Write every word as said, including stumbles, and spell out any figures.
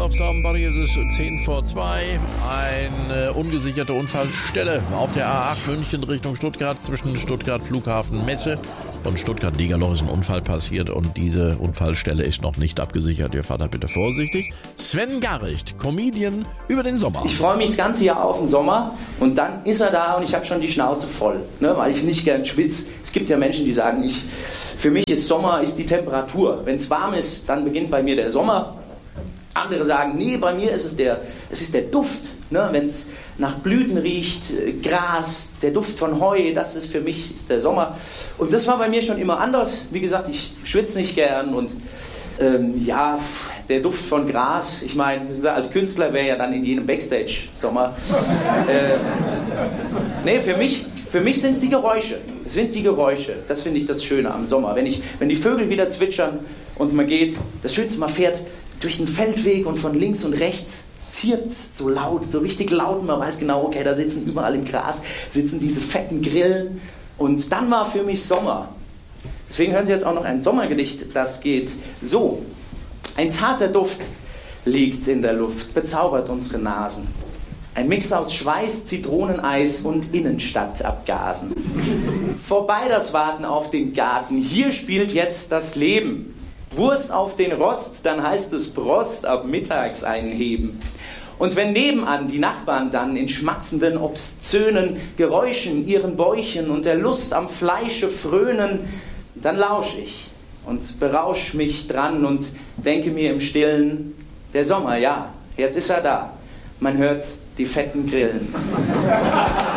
Love Somebody, es ist zehn vor zwei. Eine ungesicherte Unfallstelle auf der A acht München Richtung Stuttgart zwischen Stuttgart Flughafen Messe und Stuttgart-Degerloch ist ein Unfall passiert und diese Unfallstelle ist noch nicht abgesichert. Ihr fahrt da bitte vorsichtig. Sven Garicht, Comedian über den Sommer. Ich freue mich das ganze Jahr auf den Sommer und dann ist er da und ich habe schon die Schnauze voll, ne, weil ich nicht gern schwitze. Es gibt ja Menschen, die sagen, ich, für mich ist Sommer ist die Temperatur. Wenn es warm ist, dann beginnt bei mir der Sommer. Andere sagen, nee, bei mir ist es der, es ist der Duft. Ne? Wenn es nach Blüten riecht, Gras, der Duft von Heu, das ist für mich ist der Sommer. Und das war bei mir schon immer anders. Wie gesagt, ich schwitze nicht gern und ähm, ja, der Duft von Gras. Ich meine, als Künstler wäre ja dann in jedem Backstage Sommer. äh, nee, für mich, für mich sind es die Geräusche. Es sind die Geräusche. Das finde ich das Schöne am Sommer. Wenn, ich, wenn die Vögel wieder zwitschern und man geht, das Schönste, man fährt durch den Feldweg und von links und rechts zirpt so laut, so richtig laut. Man weiß genau, okay, da sitzen überall im Gras, sitzen diese fetten Grillen. Und dann war für mich Sommer. Deswegen hören Sie jetzt auch noch ein Sommergedicht, das geht so. Ein zarter Duft liegt in der Luft, bezaubert unsere Nasen. Ein Mix aus Schweiß, Zitroneneis und Innenstadtabgasen. Vorbei das Warten auf den Garten, hier spielt jetzt das Leben. Wurst auf den Rost, dann heißt es Prost, ab mittags einheben. Und wenn nebenan die Nachbarn dann in schmatzenden, obszönen Geräuschen ihren Bäuchen und der Lust am Fleische frönen, dann lausch ich und berausch mich dran und denke mir im Stillen, der Sommer, ja, jetzt ist er da. Man hört die fetten Grillen.